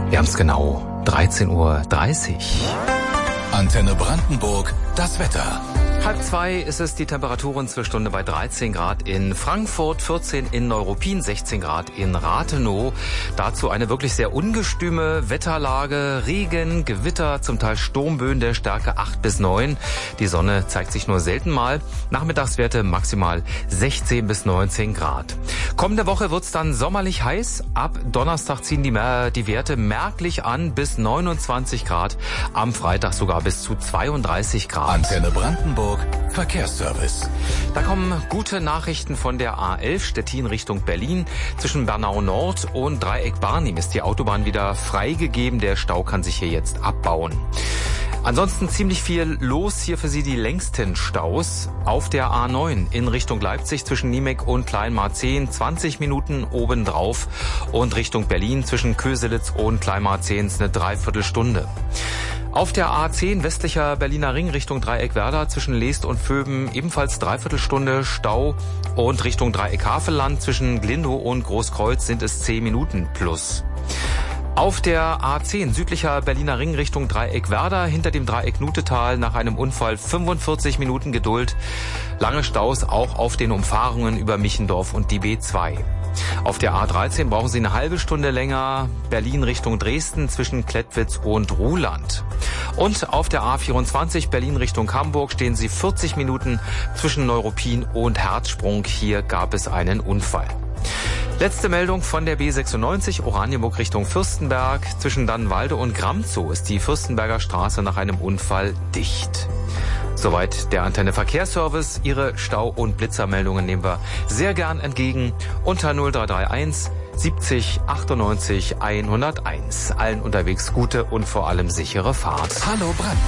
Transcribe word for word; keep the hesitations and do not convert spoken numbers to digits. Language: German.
Wir haben es genau, dreizehn Uhr dreißig. Antenne Brandenburg, das Wetter. Halb zwei ist es, die Temperaturen zur Stunde bei dreizehn Grad in Frankfurt, vierzehn in Neuruppin, sechzehn Grad in Rathenow. Dazu eine wirklich sehr ungestüme Wetterlage, Regen, Gewitter, zum Teil Sturmböen der Stärke acht bis neun. Die Sonne zeigt sich nur selten mal. Nachmittagswerte maximal sechzehn bis neunzehn Grad. Kommende Woche wird's dann sommerlich heiß. Ab Donnerstag ziehen die, die Werte merklich an bis neunundzwanzig Grad. Am Freitag sogar bis zu zweiunddreißig Grad. Antenne Brandenburg, Verkehrsservice. Da kommen gute Nachrichten von der A elf Stettin Richtung Berlin. Zwischen Bernau Nord und Dreieck Barnim ist die Autobahn wieder freigegeben. Der Stau kann sich hier jetzt abbauen. Ansonsten ziemlich viel los hier für Sie, die längsten Staus auf der A neun in Richtung Leipzig zwischen Niemek und Kleinmarzehn, zwanzig Minuten obendrauf, und Richtung Berlin zwischen Köselitz und Kleinmarzehn eine Dreiviertelstunde. Auf der A zehn westlicher Berliner Ring Richtung Dreieck-Werder zwischen Leest und Vöben ebenfalls Dreiviertelstunde Stau, und Richtung Dreieck-Havelland zwischen Glindow und Großkreuz sind es zehn Minuten plus. Auf der A zehn südlicher Berliner Ring Richtung Dreieck-Werder hinter dem Dreieck Nutetal nach einem Unfall fünfundvierzig Minuten Geduld. Lange Staus auch auf den Umfahrungen über Michendorf und die B zwei. Auf der A dreizehn brauchen Sie eine halbe Stunde länger, Berlin Richtung Dresden zwischen Klettwitz und Ruhland. Und auf der A vierundzwanzig Berlin Richtung Hamburg stehen Sie vierzig Minuten zwischen Neuruppin und Herzsprung. Hier gab es einen Unfall. Letzte Meldung von der B sechsundneunzig Oranienburg Richtung Fürstenberg. Zwischen Dannenwalde und Gramzow ist die Fürstenberger Straße nach einem Unfall dicht. Soweit der Antenne Verkehrsservice. Ihre Stau- und Blitzermeldungen nehmen wir sehr gern entgegen unter null drei drei eins siebzig achtundneunzig hunderteins. Allen unterwegs gute und vor allem sichere Fahrt. Hallo Brandenburg.